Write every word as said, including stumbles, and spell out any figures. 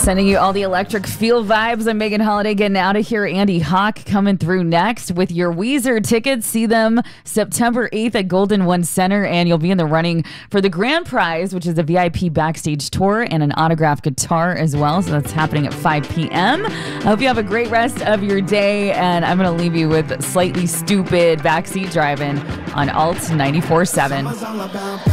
Sending you all the electric feel vibes. I'm Megan Holiday getting out of here. Andy Hawk coming through next with your Weezer tickets. See them September eighth at Golden One Center, and you'll be in the running for the grand prize, which is a V I P backstage tour and an autographed guitar as well. So that's happening at five p.m. I hope you have a great rest of your day, and I'm going to leave you with Slightly Stoopid backseat driving on Alt ninety-four point seven.